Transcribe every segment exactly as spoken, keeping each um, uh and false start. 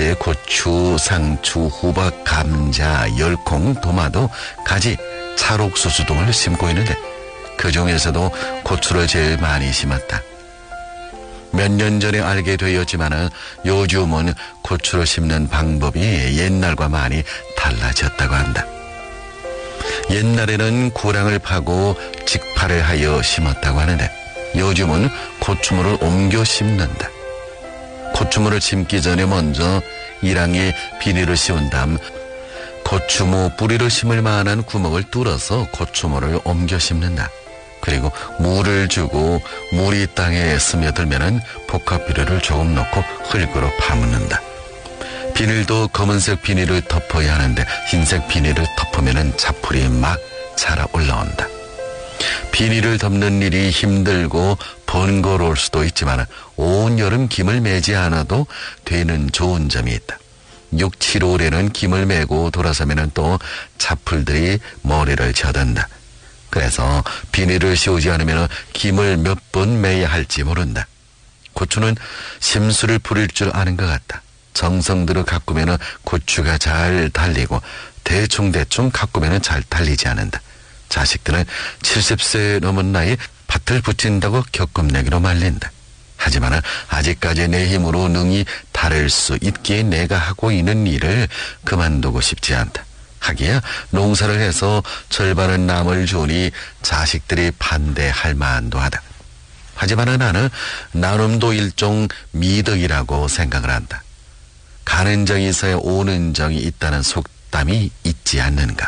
잎새, 고추, 상추, 호박, 감자, 열콩, 도마도, 가지, 찰옥수수 등을 심고 있는데 그 중에서도 고추를 제일 많이 심었다. 몇 년 전에 알게 되었지만 요즘은 고추를 심는 방법이 옛날과 많이 달라졌다고 한다. 옛날에는 고랑을 파고 직파를 하여 심었다고 하는데 요즘은 고추물을 옮겨 심는다. 고추물을 심기 전에 먼저 이랑에 비닐을 씌운 다음 고추무 뿌리를 심을 만한 구멍을 뚫어서 고추물을 옮겨 심는다. 그리고 물을 주고 물이 땅에 스며들면은 복합비료를 조금 넣고 흙으로 파묻는다. 비닐도 검은색 비닐을 덮어야 하는데 흰색 비닐을 덮으면은 잡풀이 막 자라 올라온다. 비닐을 덮는 일이 힘들고 번거로울 수도 있지만 온 여름 김을 매지 않아도 되는 좋은 점이 있다. 육, 칠월에는 김을 매고 돌아서면은 또 잡풀들이 머리를 져든다. 그래서 비닐을 씌우지 않으면 김을 몇 번 매야 할지 모른다. 고추는 심술을 부릴 줄 아는 것 같다. 정성 들어 가꾸면 고추가 잘 달리고 대충대충 가꾸면 잘 달리지 않는다. 자식들은 칠십 세 넘은 나이 밭을 붙인다고 격금내기로 말린다. 하지만 아직까지 내 힘으로 능히 다를 수 있기에 내가 하고 있는 일을 그만두고 싶지 않다. 하기야 농사를 해서 절반은 남을 주니 자식들이 반대할 만도 하다. 하지만 나는 나눔도 일종 미덕이라고 생각을 한다. 가는 정이 있어야 오는 정이 있다는 속담이 있지 않는가.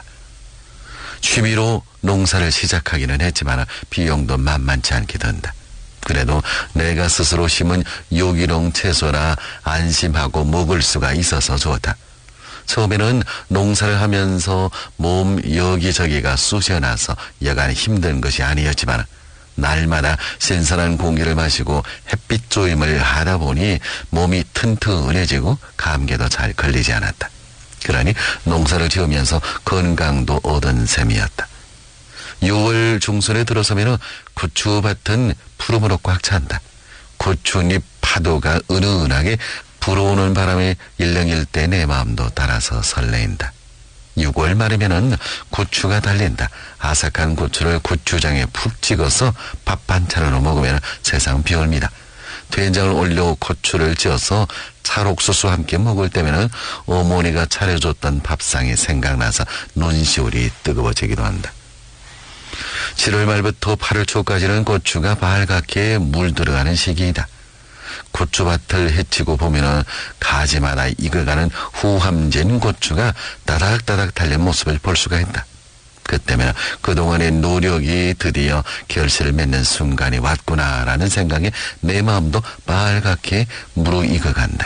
취미로 농사를 시작하기는 했지만 비용도 만만치 않게 든다. 그래도 내가 스스로 심은 유기농 채소라 안심하고 먹을 수가 있어서 좋다. 처음에는 농사를 하면서 몸 여기저기가 쑤셔나서 여간 힘든 것이 아니었지만 날마다 신선한 공기를 마시고 햇빛 조임을 하다 보니 몸이 튼튼해지고 감기도 잘 걸리지 않았다. 그러니 농사를 지으면서 건강도 얻은 셈이었다. 유월 중순에 들어서면 고추밭은 푸름으로 꽉 찬다. 고추잎 파도가 은은하게 불어오는 바람에 일렁일 때 내 마음도 따라서 설레인다. 유월 말이면은 고추가 달린다. 아삭한 고추를 고추장에 푹 찍어서 밥 반찬으로 먹으면 세상 별미다. 된장을 올려 고추를 찌어서 찰옥수수와 함께 먹을 때면은 어머니가 차려줬던 밥상이 생각나서 눈시울이 뜨거워지기도 한다. 칠월 말부터 팔월 초까지는 고추가 빨갛게 물들어가는 시기이다. 고추밭을 헤치고 보면은 가지마다 익어가는 후함진 고추가 따닥따닥 달린 모습을 볼 수가 있다. 그때면 그동안의 노력이 드디어 결실을 맺는 순간이 왔구나라는 생각에 내 마음도 빨갛게 무르익어간다.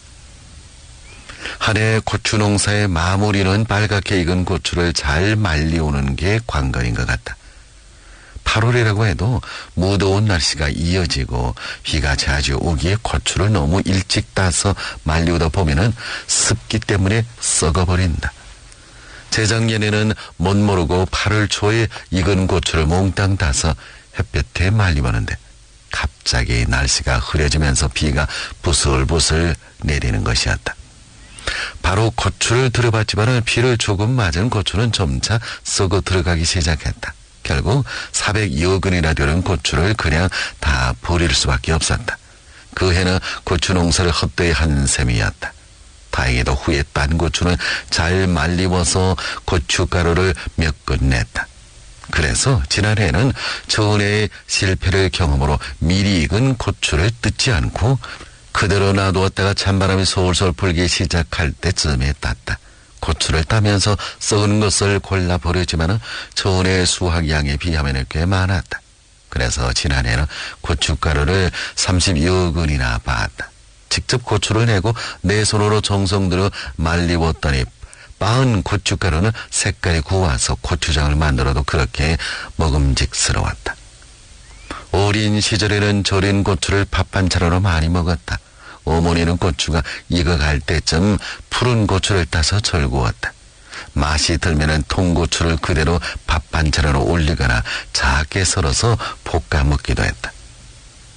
한 해 고추 농사의 마무리는 빨갛게 익은 고추를 잘 말리오는 게 관건인 것 같다. 팔월이라고 해도 무더운 날씨가 이어지고 비가 자주 오기에 고추를 너무 일찍 따서 말리우다 보면은 습기 때문에 썩어버린다. 재작년에는 못 모르고 팔월 초에 익은 고추를 몽땅 따서 햇볕에 말리보는데 갑자기 날씨가 흐려지면서 비가 부슬부슬 내리는 것이었다. 바로 고추를 들어봤지만 비를 조금 맞은 고추는 점차 썩어 들어가기 시작했다. 결국 사백여 근이나 되는 고추를 그냥 다 버릴 수밖에 없었다. 그 해는 고추 농사를 헛되이 한 셈이었다. 다행히도 후에 딴 고추는 잘 말리워서 고춧가루를 몇 근 냈다. 그래서 지난해에는 전해의 실패를 경험으로 미리 익은 고추를 뜯지 않고 그대로 놔두었다가 찬바람이 솔솔 불기 시작할 때쯤에 땄다. 고추를 따면서 썩은 것을 골라 버렸지만 전의 수확량에 비하면 꽤 많았다. 그래서 지난해는 고춧가루를 삼십여 근이나 받았다. 직접 고추를 내고 내 손으로 정성 들여 말리웠더니 빻은 고춧가루는 색깔이 고와서 고추장을 만들어도 그렇게 먹음직스러웠다. 어린 시절에는 절인 고추를 밥 반찬으로 많이 먹었다. 어머니는 고추가 익어갈 때쯤 푸른 고추를 따서 절구었다. 맛이 들면은 통고추를 그대로 밥 반찬으로 올리거나 작게 썰어서 볶아 먹기도 했다.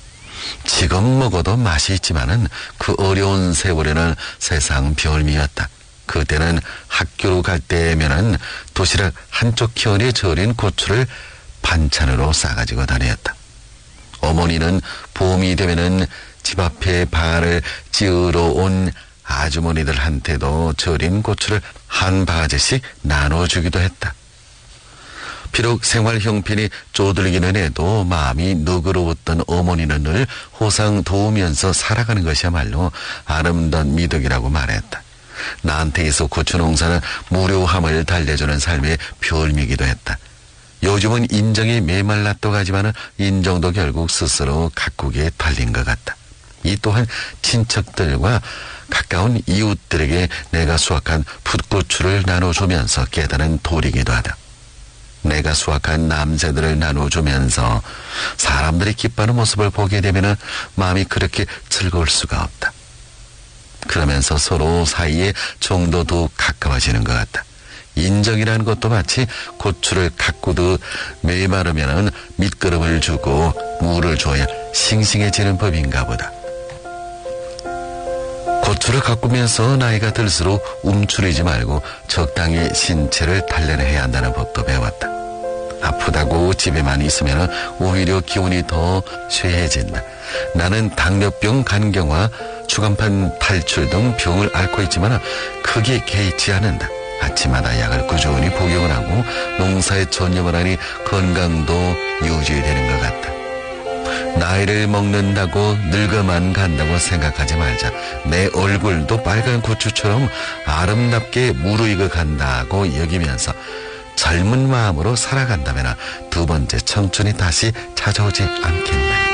지금 먹어도 맛이 있지만은 그 어려운 세월에는 세상 별미였다. 그때는 학교로 갈 때면은 도시락 한쪽 현에 절인 고추를 반찬으로 싸가지고 다녔다. 어머니는 봄이 되면은 집 앞에 발을 찌우러 온 아주머니들한테도 절인 고추를 한 바가지씩 나눠주기도 했다. 비록 생활 형편이 쪼들기는 해도 마음이 너그러웠던 어머니는 늘 호상 도우면서 살아가는 것이야말로 아름다운 미덕이라고 말했다. 나한테 있어 고추 농사는 무료함을 달래주는 삶의 별미기도 했다. 요즘은 인정이 메말랐다고 하지만 인정도 결국 스스로 가꾸기에 달린 것 같다. 이 또한 친척들과 가까운 이웃들에게 내가 수확한 풋고추를 나눠주면서 깨달은 도리기도 하다. 내가 수확한 남새들을 나눠주면서 사람들이 기뻐하는 모습을 보게 되면 마음이 그렇게 즐거울 수가 없다. 그러면서 서로 사이에 정도 더 가까워지는 것 같다. 인정이라는 것도 마치 고추를 가꾸듯 메마르면 밑거름을 주고 물을 줘야 싱싱해지는 법인가 보다. 고추를 가꾸면서 나이가 들수록 움츠리지 말고 적당히 신체를 단련해야 한다는 법도 배웠다. 아프다고 집에만 있으면 오히려 기운이 더 쇠해진다. 나는 당뇨병, 간경화, 추간판 탈출 등 병을 앓고 있지만 크게 개의치 않는다. 아침마다 약을 꾸준히 복용을 하고 농사에 전념을 하니 건강도 유지되는 것 같다. 나이를 먹는다고 늙어만 간다고 생각하지 말자. 내 얼굴도 빨간 고추처럼 아름답게 무르익어 간다고 여기면서 젊은 마음으로 살아간다면 두 번째 청춘이 다시 찾아오지 않겠나.